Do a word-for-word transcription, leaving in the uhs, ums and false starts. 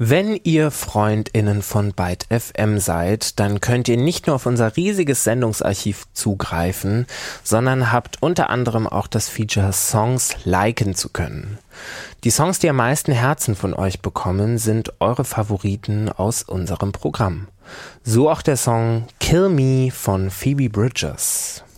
Wenn ihr FreundInnen von Byte F M seid, dann könnt ihr nicht nur auf unser riesiges Sendungsarchiv zugreifen, sondern habt unter anderem auch das Feature Songs liken zu können. Die Songs, die am meisten Herzen von euch bekommen, sind eure Favoriten aus unserem Programm. So auch der Song Kill Me von Phoebe Bridgers.